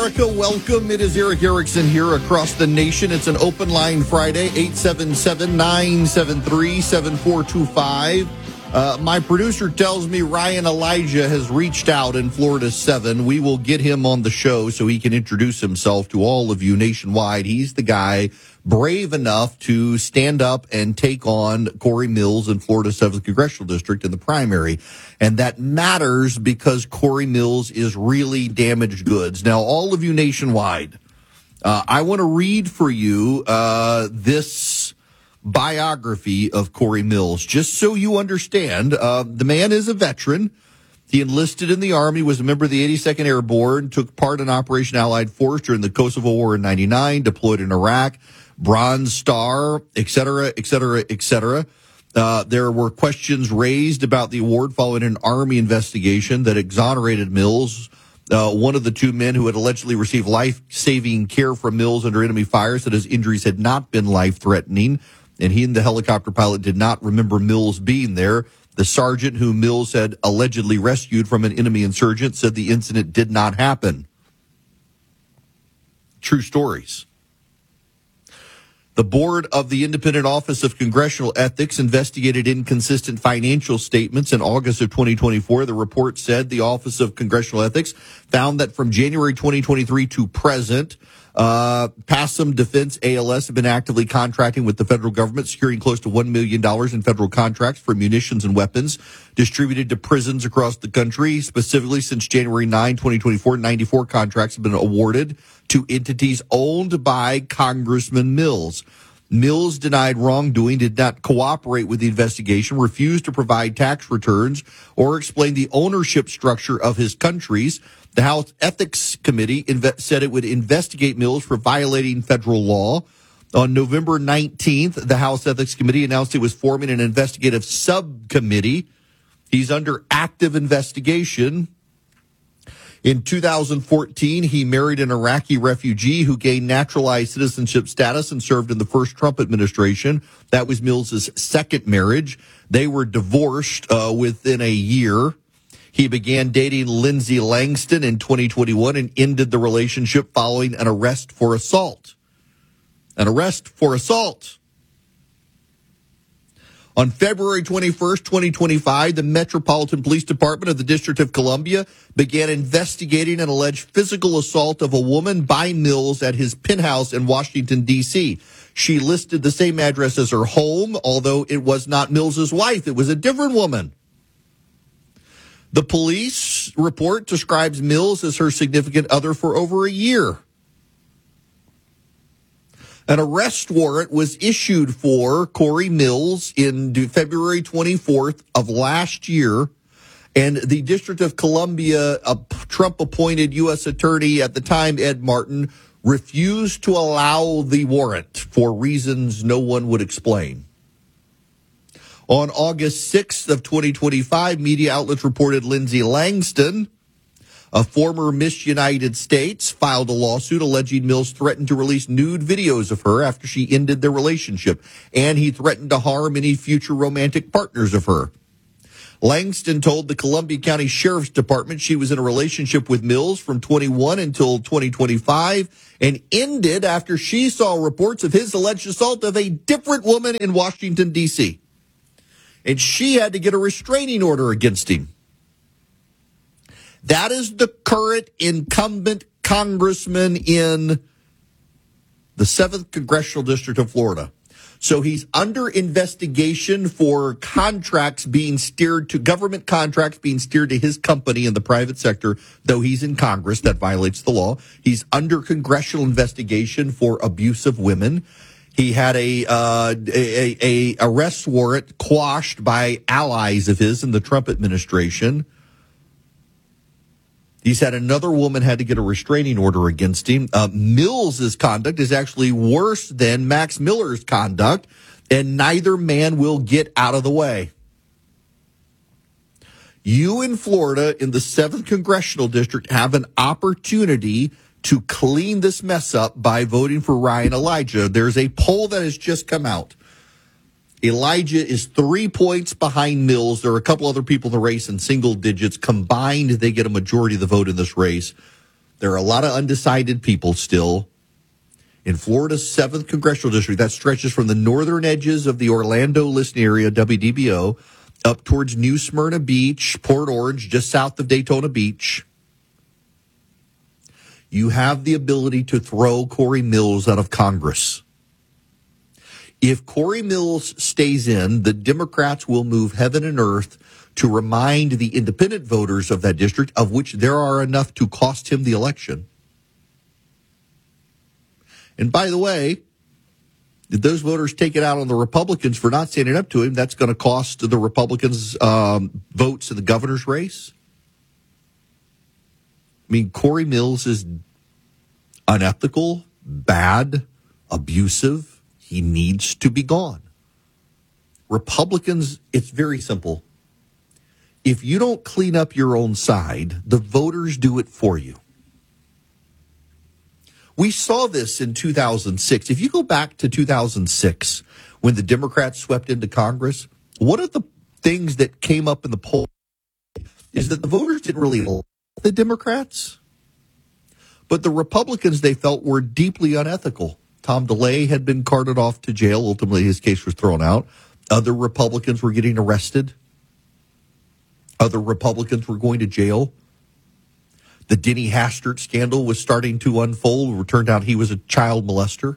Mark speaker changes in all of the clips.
Speaker 1: America. Welcome. It is Erick Erickson here across the nation. It's an open line Friday, 877-973-7425. My producer tells me Ryan Elijah has reached out in Florida 7. We will get him on the show so he can introduce himself to all of you nationwide. He's the guy brave enough to stand up and take on Corey Mills in Florida 7th Congressional District in the primary. And that matters because Corey Mills is really damaged goods. Now, all of you nationwide, I want to read for you this biography of Corey Mills, just so you understand. The man is a veteran. He enlisted in the Army, was a member of the 82nd Airborne, took part in Operation Allied Force during the Kosovo War in 99, deployed in Iraq, Bronze Star, et cetera, et cetera, et cetera. There were questions raised about the award following an Army investigation that exonerated Mills. One of the two men who had allegedly received life-saving care from Mills under enemy fire said his injuries had not been life-threatening, and he and the helicopter pilot did not remember Mills being there. The sergeant who Mills had allegedly rescued from an enemy insurgent said the incident did not happen. True stories. The board of the Independent Office of Congressional Ethics investigated inconsistent financial statements in August of 2024. The report said the Office of Congressional Ethics found that from January 2023 to present, PASM Defense ALS have been actively contracting with the federal government, securing close to $1 million in federal contracts for munitions and weapons distributed to prisons across the country. Specifically, since January 9, 2024, 94 contracts have been awarded to entities owned by Congressman Mills. Mills denied wrongdoing, did not cooperate with the investigation, refused to provide tax returns, or explain the ownership structure of his countries. The House Ethics Committee said it would investigate Mills for violating federal law. On November 19th, the House Ethics Committee announced it was forming an investigative subcommittee. He's under active investigation. In 2014, he married an Iraqi refugee who gained naturalized citizenship status and served in the first Trump administration. That was Mills's second marriage. They were divorced within a year. He began dating Lindsay Langston in 2021 and ended the relationship following an arrest for assault. An arrest for assault. On February 21st, 2025, the Metropolitan Police Department of the District of Columbia began investigating an alleged physical assault of a woman by Mills at his penthouse in Washington, D.C. She listed the same address as her home, although it was not Mills's wife. It was a different woman. The police report describes Mills as her significant other for over a year. An arrest warrant was issued for Corey Mills in February 24th of last year, and the District of Columbia, a Trump-appointed U.S. attorney at the time, Ed Martin, refused to allow the warrant for reasons no one would explain. On August 6th of 2025, media outlets reported Lindsay Langston, a former Miss United States, filed a lawsuit alleging Mills threatened to release nude videos of her after she ended their relationship, and he threatened to harm any future romantic partners of her. Langston told the Columbia County Sheriff's Department she was in a relationship with Mills from 21 until 2025 and ended after she saw reports of his alleged assault of a different woman in Washington, D.C., and she had to get a restraining order against him. That is the current incumbent congressman in the 7th Congressional District of Florida. So he's under investigation for contracts being steered to government contracts being steered to his company in the private sector, though he's in Congress. That violates the law. He's under congressional investigation for abuse of women. He had a arrest warrant quashed by allies of his in the Trump administration. He's had another woman had to get a restraining order against him. Mills's conduct is actually worse than Max Miller's conduct, and neither man will get out of the way. You in Florida in the 7th Congressional District have an opportunity to clean this mess up by voting for Ryan Elijah. There's a poll that has just come out. Elijah is 3 points behind Mills. There are a couple other people in the race in single digits. Combined, they get a majority of the vote in this race. There are a lot of undecided people still. In Florida's 7th Congressional District, that stretches from the northern edges of the Orlando listening area, WDBO, up towards New Smyrna Beach, Port Orange, just south of Daytona Beach. You have the ability to throw Corey Mills out of Congress. If Corey Mills stays in, the Democrats will move heaven and earth to remind the independent voters of that district, of which there are enough to cost him the election. And by the way, if those voters take it out on the Republicans for not standing up to him, that's going to cost the Republicans votes in the governor's race. I mean, Corey Mills is unethical, bad, abusive. He needs to be gone. Republicans, it's very simple. If you don't clean up your own side, the voters do it for you. We saw this in 2006. If you go back to 2006, when the Democrats swept into Congress, one of the things that came up in the poll is that the voters didn't really like the Democrats, but the Republicans they felt were deeply unethical. Tom DeLay had been carted off to jail. Ultimately, his case was thrown out. Other Republicans were getting arrested. Other Republicans were going to jail. The Denny Hastert scandal was starting to unfold. It turned out he was a child molester.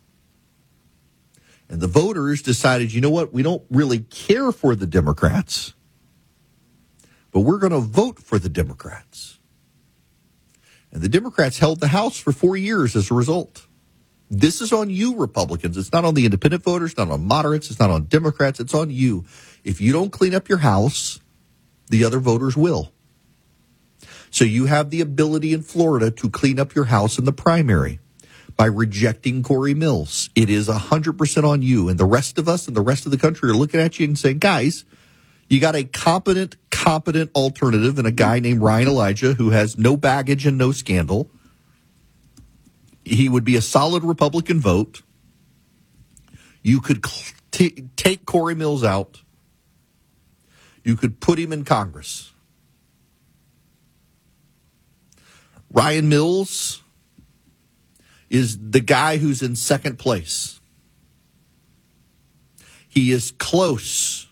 Speaker 1: And the voters decided, you know what, we don't really care for the Democrats, but we're going to vote for the Democrats. And the Democrats held the House for 4 years as a result. This is on you, Republicans. It's not on the independent voters, not on moderates, it's not on Democrats, it's on you. If you don't clean up your house, the other voters will. So you have the ability in Florida to clean up your house in the primary by rejecting Corey Mills. It is 100% on you. And the rest of us and the rest of the country are looking at you and saying, guys, you got a competent alternative in a guy named Ryan Elijah who has no baggage and no scandal. He would be a solid Republican vote. You could take Corey Mills out. You could put him in Congress. Ryan Mills is the guy who's in second place. He is close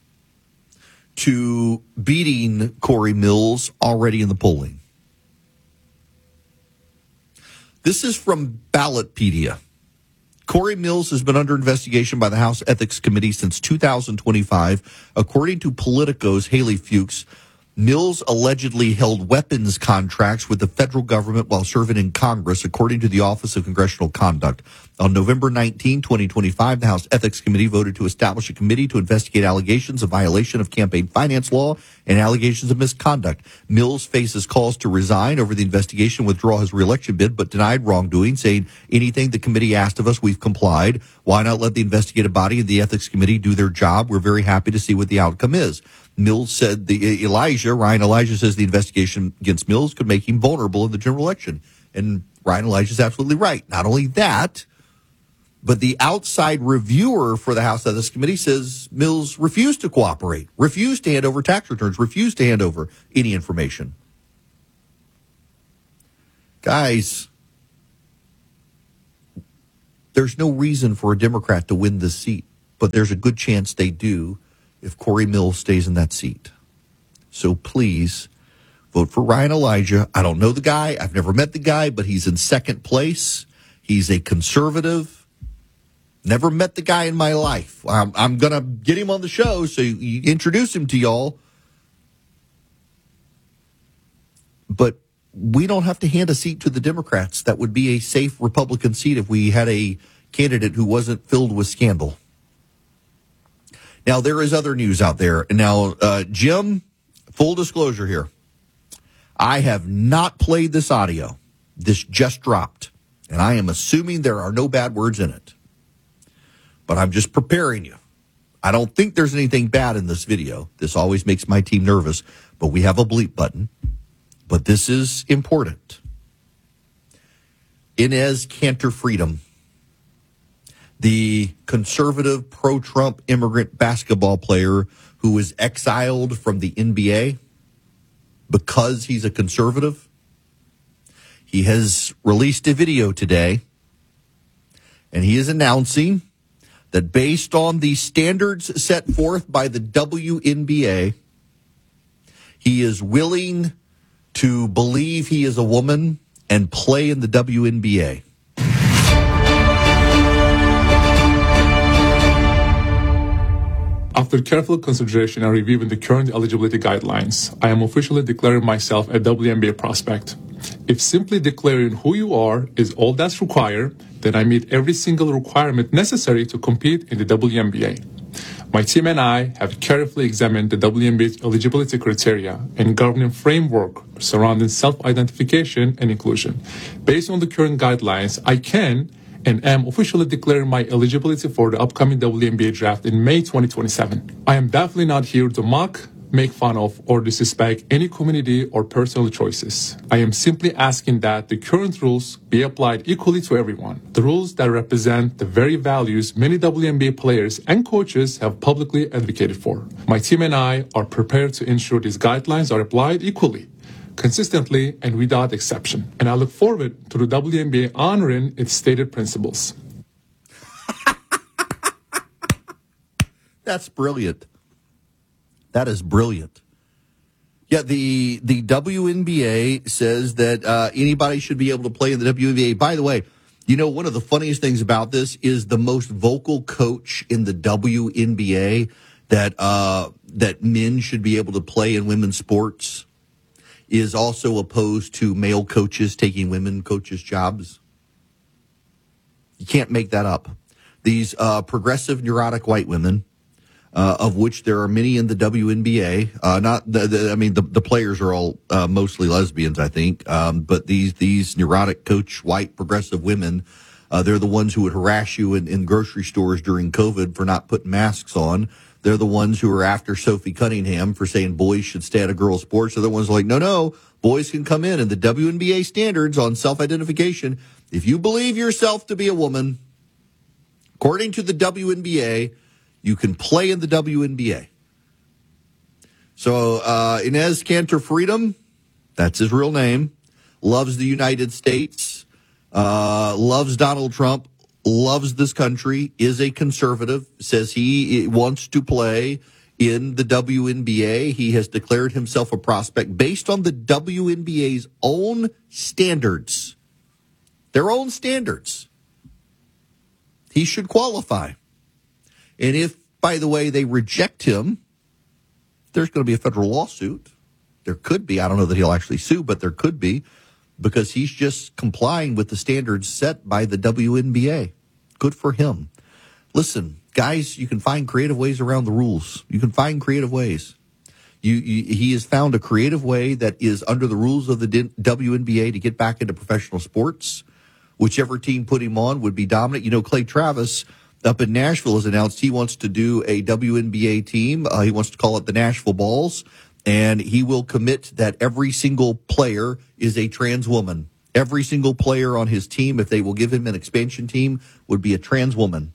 Speaker 1: to beating Corey Mills already in the polling. This is from Ballotpedia. Corey Mills has been under investigation by the House Ethics Committee since 2025. According to Politico's Haley Fuchs, Mills allegedly held weapons contracts with the federal government while serving in Congress, according to the Office of Congressional Conduct. On November 19, 2025, the House Ethics Committee voted to establish a committee to investigate allegations of violation of campaign finance law and allegations of misconduct. Mills faces calls to resign over the investigation, withdraw his reelection bid, but denied wrongdoing, saying anything the committee asked of us, we've complied. Why not let the investigative body and the Ethics Committee do their job? We're very happy to see what the outcome is. Mills said Ryan Elijah says the investigation against Mills could make him vulnerable in the general election. And Ryan Elijah is absolutely right. Not only that, but the outside reviewer for the House Ethics Committee says Mills refused to cooperate, refused to hand over tax returns, refused to hand over any information. Guys, there's no reason for a Democrat to win this seat, but there's a good chance they do if Corey Mills stays in that seat. So please vote for Ryan Elijah. I don't know the guy. I've never met the guy, but he's in second place. He's a conservative. Never met the guy in my life. I'm going to get him on the show, so you introduce him to y'all. But we don't have to hand a seat to the Democrats. That would be a safe Republican seat if we had a candidate who wasn't filled with scandal. Now, there is other news out there. Now, Jim, full disclosure here. I have not played this audio. This just dropped. And I am assuming there are no bad words in it. But I'm just preparing you. I don't think there's anything bad in this video. This always makes my team nervous. But we have a bleep button. But this is important. Inez Cantor Freedom, the conservative pro-Trump immigrant basketball player who was exiled from the NBA because he's a conservative. He has released a video today, and he is announcing that based on the standards set forth by the WNBA, he is willing to believe he is a woman and play in the WNBA.
Speaker 2: After careful consideration and reviewing the current eligibility guidelines, I am officially declaring myself a WNBA prospect. If simply declaring who you are is all that's required, then I meet every single requirement necessary to compete in the WNBA. My team and I have carefully examined the WNBA's eligibility criteria and governing framework surrounding self-identification and inclusion. Based on the current guidelines, I can and am officially declaring my eligibility for the upcoming WNBA draft in May 2027. I am definitely not here to mock, make fun of, or disrespect any community or personal choices. I am simply asking that the current rules be applied equally to everyone. The rules that represent the very values many WNBA players and coaches have publicly advocated for. My team and I are prepared to ensure these guidelines are applied equally, consistently, and without exception. And I look forward to the WNBA honoring its stated principles.
Speaker 1: That's brilliant. That is brilliant. Yeah, the WNBA says that anybody should be able to play in the WNBA. By the way, you know, one of the funniest things about this is the most vocal coach in the WNBA that men should be able to play in women's sports is also opposed to male coaches taking women coaches' jobs. You can't make that up. These progressive, neurotic white women, of which there are many in the WNBA. The players are all mostly lesbians, I think. But these neurotic coach, white, progressive women, they're the ones who would harass you in grocery stores during COVID for not putting masks on. They're the ones who are after Sophie Cunningham for saying boys should stay out of girls' sports. They're the ones like, no, boys can come in. And the WNBA standards on self-identification, if you believe yourself to be a woman, according to the WNBA, you can play in the WNBA. So Inez Cantor Freedom, that's his real name, loves the United States, loves Donald Trump, loves this country, is a conservative, says he wants to play in the WNBA. He has declared himself a prospect based on the WNBA's own standards. Their own standards. He should qualify. And if, by the way, they reject him, there's going to be a federal lawsuit. There could be. I don't know that he'll actually sue, but there could be, because he's just complying with the standards set by the WNBA. Good for him. Listen, guys, you can find creative ways around the rules. You can find creative ways. He has found a creative way that is under the rules of the WNBA to get back into professional sports. Whichever team put him on would be dominant. You know, Clay Travis up in Nashville has announced he wants to do a WNBA team. He wants to call it the Nashville Balls, and he will commit that every single player is a trans woman. Every single player on his team, if they will give him an expansion team, would be a trans woman.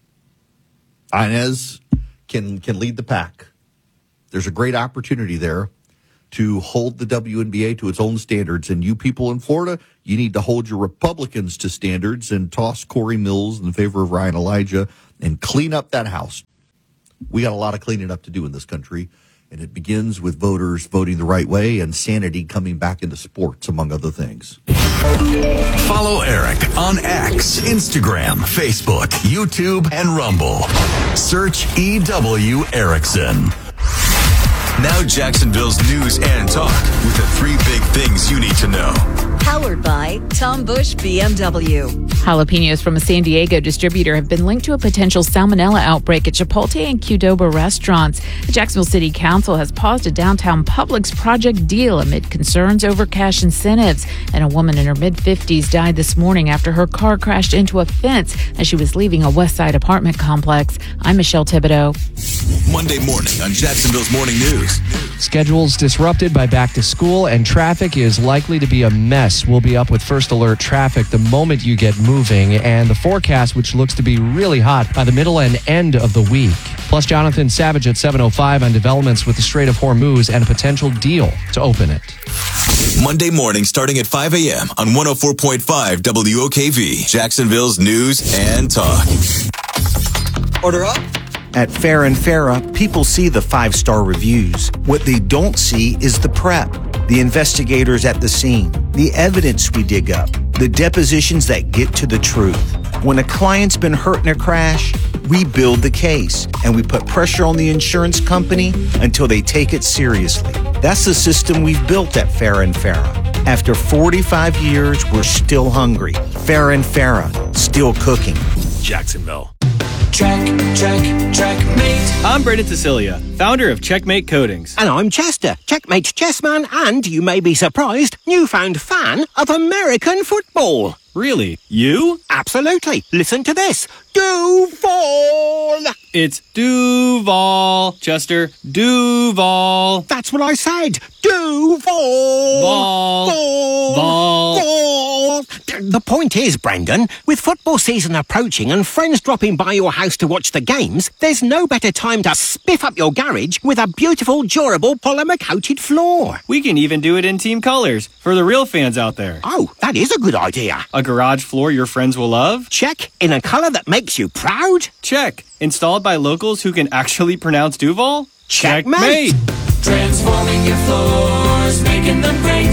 Speaker 1: Inez can lead the pack. There's a great opportunity there to hold the WNBA to its own standards. And you people in Florida, you need to hold your Republicans to standards and toss Corey Mills in favor of Ryan Elijah and clean up that house. We got a lot of cleaning up to do in this country, and it begins with voters voting the right way and sanity coming back into sports, among other things.
Speaker 3: Follow Eric on X, Instagram, Facebook, YouTube, and Rumble. Search EW Erickson. Now Jacksonville's news and talk with the 3 big things you need to know.
Speaker 4: Powered by Tom Bush BMW.
Speaker 5: Jalapenos from a San Diego distributor have been linked to a potential salmonella outbreak at Chipotle and Qdoba restaurants. The Jacksonville City Council has paused a downtown Publix project deal amid concerns over cash incentives. And a woman in her mid-50s died this morning after her car crashed into a fence as she was leaving a West Side apartment complex. I'm Michelle Thibodeau.
Speaker 3: Monday morning on Jacksonville's Morning News.
Speaker 6: Schedules disrupted by back to school, and traffic is likely to be a mess. We'll be up with First Alert Traffic the moment you get moving. moving, and the forecast, which looks to be really hot by the middle and end of the week. Plus, Jonathan Savage at 7:05 on developments with the Strait of Hormuz and a potential deal to open it.
Speaker 3: Monday morning starting at 5 a.m. on 104.5 WOKV, Jacksonville's news and talk.
Speaker 7: Order up. At Fair and Farah, people see the 5-star reviews. What they don't see is the prep, the investigators at the scene, the evidence we dig up, the depositions that get to the truth. When a client's been hurt in a crash, we build the case and we put pressure on the insurance company until they take it seriously. That's the system we've built at Fair and Farah. After 45 years, we're still hungry. Fair and Farah, still cooking.
Speaker 8: Jacksonville. Checkmate. I'm Brendan Cecilia, founder of Checkmate Coatings.
Speaker 9: And I'm Chester, Checkmate's chessman and, you may be surprised, newfound fan of American football.
Speaker 8: Really? You?
Speaker 9: Absolutely. Listen to this. Duval.
Speaker 8: It's Duval, Chester. Duval.
Speaker 9: That's what I said. Duval. Ball. The point is, Brendan, with football season approaching and friends dropping by your house to watch the games, there's no better time to spiff up your garage with a beautiful, durable, polymer-coated floor.
Speaker 8: We can even do it in team colors for the real fans out there.
Speaker 9: Oh, that is a good idea.
Speaker 8: A garage floor your friends will love?
Speaker 9: Check. In a color that makes you proud?
Speaker 8: Check. Installed by locals who can actually pronounce Duval?
Speaker 9: Checkmate.
Speaker 10: Transforming your floors, making them great.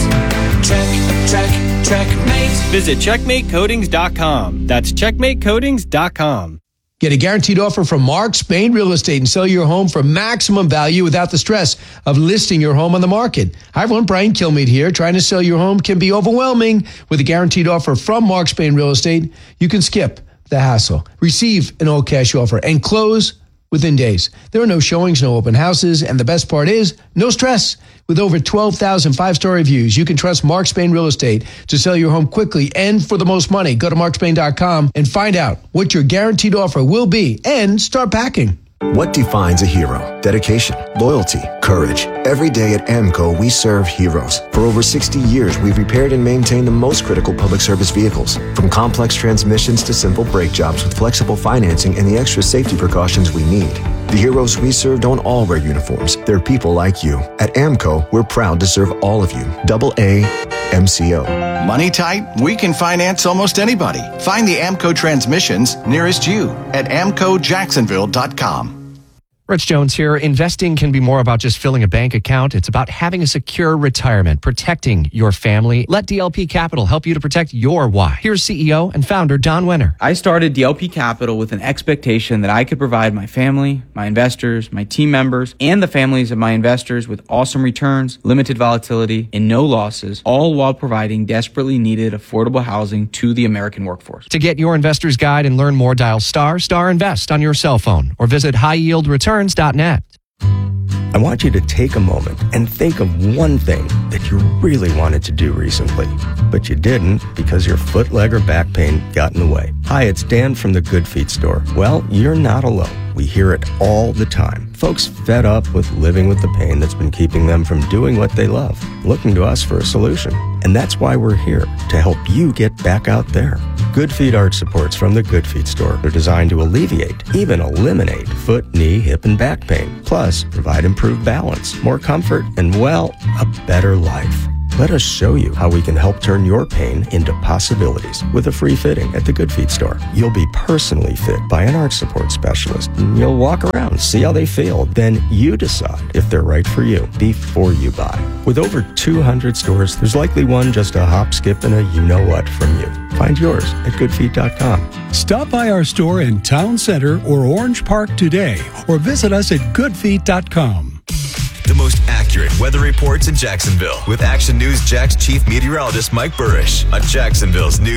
Speaker 10: Checkmate.
Speaker 8: Visit checkmatecoatings.com. That's checkmatecoatings.com.
Speaker 11: Get a guaranteed offer from Mark Spain Real Estate and sell your home for maximum value without the stress of listing your home on the market. Hi everyone, Brian Kilmeade here. Trying to sell your home can be overwhelming. With a guaranteed offer from Mark Spain Real Estate, you can skip the hassle, receive an all cash offer, and close within days. There are no showings, no open houses, and the best part is no stress. With over 12,000 5-star reviews, you can trust Mark Spain Real Estate to sell your home quickly and for the most money. Go to markspain.com and find out what your guaranteed offer will be and start packing.
Speaker 12: What defines a hero? Dedication, loyalty, courage. Every day at AMCO, we serve heroes. For over 60 years, we've repaired and maintained the most critical public service vehicles. From complex transmissions to simple brake jobs with flexible financing and the extra safety precautions we need. The heroes we serve don't all wear uniforms. They're people like you. At AMCO, we're proud to serve all of you. AA MCO.
Speaker 13: Money tight? We can finance almost anybody. Find the AMCO transmissions nearest you at amcojacksonville.com.
Speaker 6: Rich Jones here. Investing can be more about just filling a bank account. It's about having a secure retirement, protecting your family. Let DLP Capital help you to protect your why. Here's CEO and founder Don Wenner.
Speaker 14: I started DLP Capital with an expectation that I could provide my family, my investors, my team members, and the families of my investors with awesome returns, limited volatility, and no losses, all while providing desperately needed affordable housing to the American workforce.
Speaker 6: To get your investor's guide and learn more, dial ** invest on your cell phone or visit highyieldreturns.net.
Speaker 15: I want you to take a moment and think of one thing that you really wanted to do recently, but you didn't because your foot, leg, or back pain got in the way. Hi, it's Dan from the Good Feet store. Well, you're not alone. We hear it all the time. Folks fed up with living with the pain that's been keeping them from doing what they love, looking to us for a solution. And that's why we're here, to help you get back out there. Good Feet arch supports from the Good Feet store are designed to alleviate, even eliminate, foot, knee, hip, and back pain. Plus, provide improved balance, more comfort, and, well, a better life. Let us show you how we can help turn your pain into possibilities with a free fitting at the Good Feet store. You'll be personally fit by an arch support specialist. And you'll walk around, see how they feel. Then you decide if they're right for you before you buy. With over 200 stores, there's likely one just a hop, skip, and a you-know-what from you. Find yours at goodfeet.com.
Speaker 16: Stop by our store in Town Center or Orange Park today, or visit us at goodfeet.com.
Speaker 3: The most accurate weather reports in Jacksonville with Action News Jack's chief meteorologist Mike Burrish on Jacksonville's news.